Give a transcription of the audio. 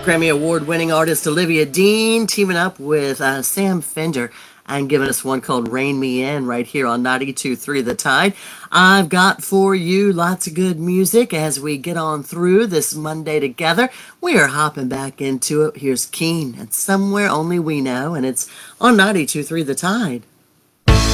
Grammy Award-winning artist Olivia Dean teaming up with Sam Fender and giving us one called Rain Me In right here on 92.3 The Tide. I've got for you lots of good music as we get on through this Monday together. We are hopping back into it. Here's Keen and Somewhere Only We Know, and it's on 92.3 The Tide.